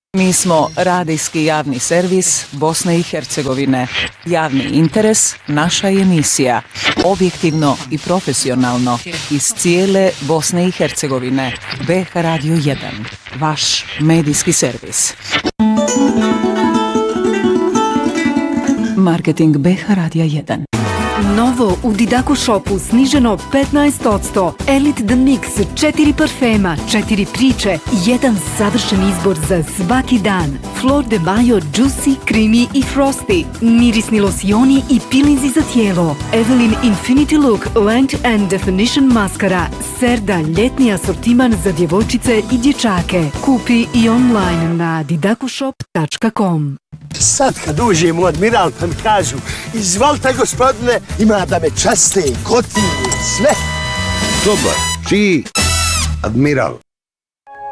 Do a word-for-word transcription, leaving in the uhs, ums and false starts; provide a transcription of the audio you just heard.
Mi smo radijski javni servis Bosne i Hercegovine. Javni interes, naša emisija. Objektivno i profesionalno iz cijele Bosne i Hercegovine. B H Radio jedan. Vaš medijski servis. Marketing B H Radija jedan. Novo u Didaku Shopu sniženo petnaest posto. Elite The Mix, četiri parfema, četiri priče, jedan savršen izbor za svaki dan. Flor de Mayo, Juicy, Creamy i Frosty. Mirisni losioni i pilinzi za tijelo. Evelyn Infinity Look, Length and Definition maskara. Serda, ljetni asortiman za djevojčice i dječake. Kupi i online na didakushop tačka com. Sad kad uđem u Admiral pa mi kažu izvalite gospodine, ima da me časte, gotivi, sve. Dobar, čiji Admiral.